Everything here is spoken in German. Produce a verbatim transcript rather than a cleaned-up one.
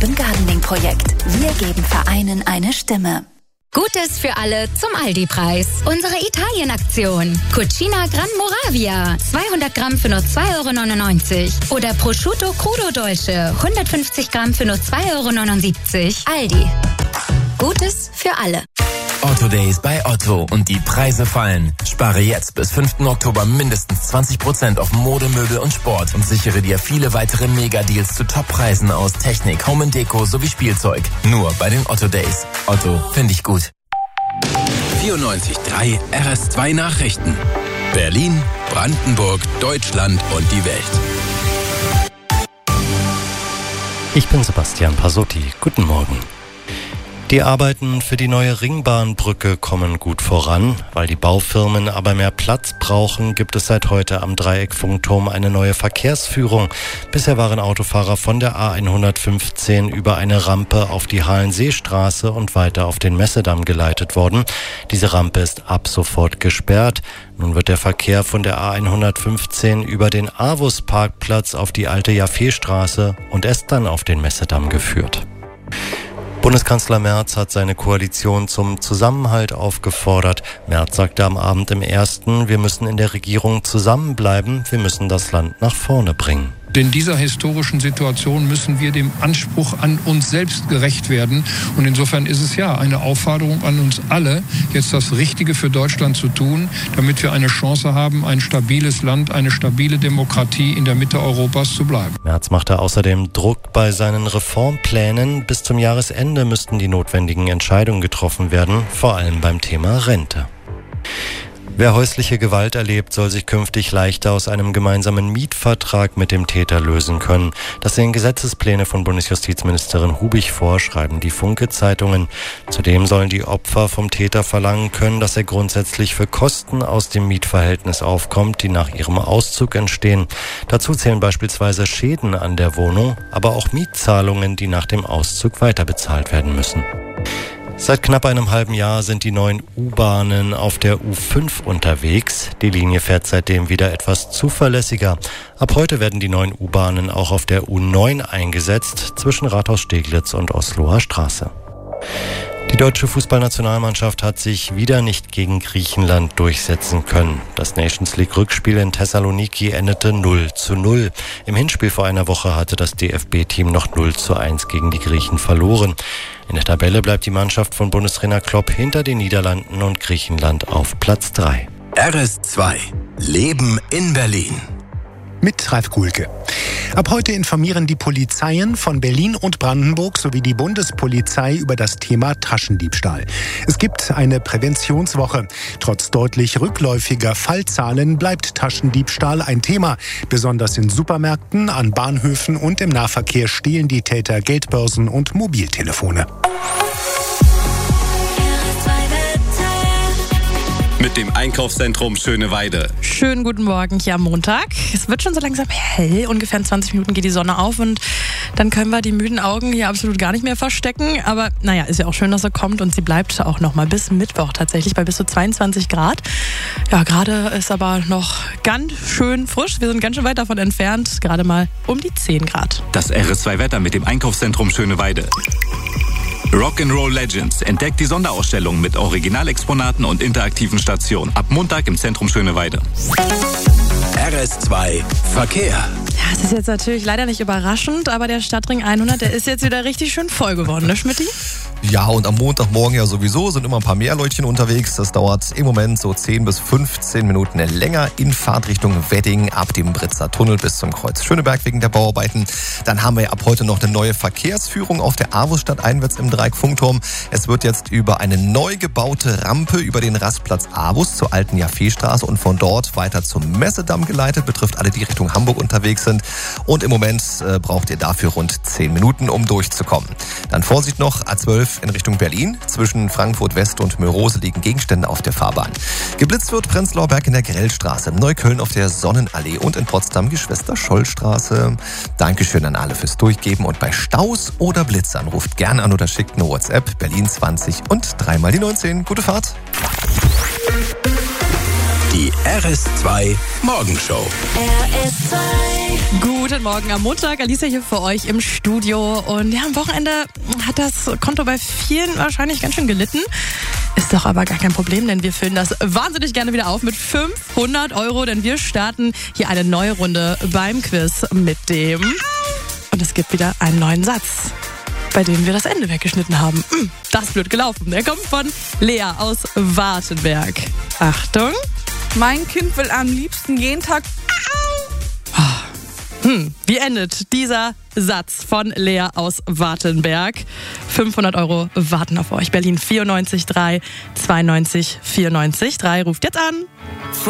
Urban Gardening Projekt. Wir geben Vereinen eine Stimme. Gutes für alle zum Aldi-Preis. Unsere Italien-Aktion. Cucina Gran Moravia. zweihundert Gramm für nur zwei Euro neunundneunzig. Oder Prosciutto Crudo Dolce. hundertfünfzig Gramm für nur zwei Euro neunundsiebzig. Aldi. Gutes für alle. Otto Days bei Otto und die Preise fallen. Spare jetzt bis fünften Oktober mindestens zwanzig Prozent auf Mode, Möbel und Sport und sichere dir viele weitere Mega-Deals zu Top-Preisen aus Technik, Home und Deko sowie Spielzeug. Nur bei den Otto Days. Otto, finde ich gut. vierundneunzig Komma drei R S zwei Nachrichten. Berlin, Brandenburg, Deutschland und die Welt. Ich bin Sebastian Pasotti. Guten Morgen. Die Arbeiten für die neue Ringbahnbrücke kommen gut voran. Weil die Baufirmen aber mehr Platz brauchen, gibt es seit heute am Dreieckfunkturm eine neue Verkehrsführung. Bisher waren Autofahrer von der A hundertfünfzehn über eine Rampe auf die Halenseestraße und weiter auf den Messedamm geleitet worden. Diese Rampe ist ab sofort gesperrt. Nun wird der Verkehr von der A hundertfünfzehn über den Avus-Parkplatz auf die alte Jaffeestraße und erst dann auf den Messedamm geführt. Bundeskanzler Merz hat seine Koalition zum Zusammenhalt aufgefordert. Merz sagte am Abend im Ersten, wir müssen in der Regierung zusammenbleiben, wir müssen das Land nach vorne bringen. In dieser historischen Situation müssen wir dem Anspruch an uns selbst gerecht werden. Und insofern ist es ja eine Aufforderung an uns alle, jetzt das Richtige für Deutschland zu tun, damit wir eine Chance haben, ein stabiles Land, eine stabile Demokratie in der Mitte Europas zu bleiben. Merz machte außerdem Druck bei seinen Reformplänen. Bis zum Jahresende müssten die notwendigen Entscheidungen getroffen werden, vor allem beim Thema Rente. Wer häusliche Gewalt erlebt, soll sich künftig leichter aus einem gemeinsamen Mietvertrag mit dem Täter lösen können. Das sehen Gesetzespläne von Bundesjustizministerin Hubig vor, schreiben die Funke-Zeitungen. Zudem sollen die Opfer vom Täter verlangen können, dass er grundsätzlich für Kosten aus dem Mietverhältnis aufkommt, die nach ihrem Auszug entstehen. Dazu zählen beispielsweise Schäden an der Wohnung, aber auch Mietzahlungen, die nach dem Auszug weiterbezahlt werden müssen. Seit knapp einem halben Jahr sind die neuen U-Bahnen auf der U fünf unterwegs. Die Linie fährt seitdem wieder etwas zuverlässiger. Ab heute werden die neuen U-Bahnen auch auf der U neun eingesetzt, zwischen Rathaus-Steglitz und Osloer Straße. Die deutsche Fußballnationalmannschaft hat sich wieder nicht gegen Griechenland durchsetzen können. Das Nations-League-Rückspiel in Thessaloniki endete null zu null. Im Hinspiel vor einer Woche hatte das D F B-Team noch null zu eins gegen die Griechen verloren. In der Tabelle bleibt die Mannschaft von Bundestrainer Klopp hinter den Niederlanden und Griechenland auf Platz drei. R S zwei. Leben in Berlin. Mit Ralf Kuhlke. Ab heute informieren die Polizeien von Berlin und Brandenburg sowie die Bundespolizei über das Thema Taschendiebstahl. Es gibt eine Präventionswoche. Trotz deutlich rückläufiger Fallzahlen bleibt Taschendiebstahl ein Thema. Besonders in Supermärkten, an Bahnhöfen und im Nahverkehr stehlen die Täter Geldbörsen und Mobiltelefone. Mit dem Einkaufszentrum Schöneweide. Schönen guten Morgen hier am Montag. Es wird schon so langsam hell. Ungefähr in zwanzig Minuten geht die Sonne auf und dann können wir die müden Augen hier absolut gar nicht mehr verstecken. Aber naja, ist ja auch schön, dass sie kommt und sie bleibt auch noch mal bis Mittwoch tatsächlich bei bis zu zweiundzwanzig Grad. Ja, gerade ist aber noch ganz schön frisch. Wir sind ganz schön weit davon entfernt. Gerade mal um die zehn Grad. Das R S zwei Wetter mit dem Einkaufszentrum Schöneweide. Rock'n'Roll Legends entdeckt die Sonderausstellung mit Originalexponaten und interaktiven Stationen. Ab Montag im Zentrum Schöneweide. R S zwei Verkehr. Ja, es ist jetzt natürlich leider nicht überraschend, aber der Stadtring hundert, der ist jetzt wieder richtig schön voll geworden, ne Schmitty? Ja, und am Montagmorgen ja sowieso sind immer ein paar mehr Leutchen unterwegs. Das dauert im Moment so zehn bis fünfzehn Minuten länger in Fahrtrichtung Wedding ab dem Britzer Tunnel bis zum Kreuz Schöneberg wegen der Bauarbeiten. Dann haben wir ab heute noch eine neue Verkehrsführung auf der Avus stadteinwärts im Dreieckfunkturm. Es wird jetzt über eine neu gebaute Rampe über den Rastplatz Avus zur alten Jaffeestraße und von dort weiter zum Messedamm geleitet. Betrifft alle, die Richtung Hamburg unterwegs sind. Und im Moment äh, braucht ihr dafür rund zehn Minuten, um durchzukommen. Dann Vorsicht noch, A zwölf in Richtung Berlin. Zwischen Frankfurt West und Mörose liegen Gegenstände auf der Fahrbahn. Geblitzt wird Prenzlauer Berg in der Grellstraße, Neukölln auf der Sonnenallee und in Potsdam Geschwister-Scholl-Straße. Dankeschön an alle fürs Durchgeben und bei Staus oder Blitzern ruft gerne an oder schickt eine WhatsApp Berlin zwanzig und dreimal die neunzehn. Gute Fahrt! Die R S zwei Morgenshow. R S zwei. Guten Morgen am Montag. Alicia hier für euch im Studio. Und ja, am Wochenende hat das Konto bei vielen wahrscheinlich ganz schön gelitten. Ist doch aber gar kein Problem, denn wir füllen das wahnsinnig gerne wieder auf mit fünfhundert Euro. Denn wir starten hier eine neue Runde beim Quiz mit dem... Und es gibt wieder einen neuen Satz, bei dem wir das Ende weggeschnitten haben. Das ist blöd gelaufen. Der kommt von Lea aus Wartenberg. Achtung. Mein Kind will am liebsten jeden Tag... Hm, wie endet dieser Satz von Lea aus Wartenberg? fünfhundert Euro warten auf euch. Berlin vierundneunzig drei zweiundneunzig vierundneunzig drei. Ruft jetzt an.